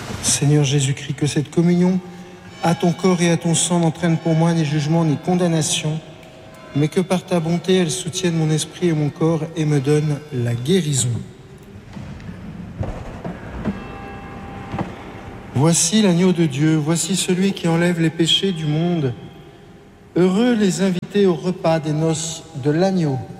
Seigneur Jésus-Christ, que cette communion à ton corps et à ton sang n'entraîne pour moi ni jugement ni condamnation, mais que par ta bonté, elle soutienne mon esprit et mon corps et me donne la guérison. Voici l'agneau de Dieu, voici celui qui enlève les péchés du monde. Heureux les invités au repas des noces de l'agneau.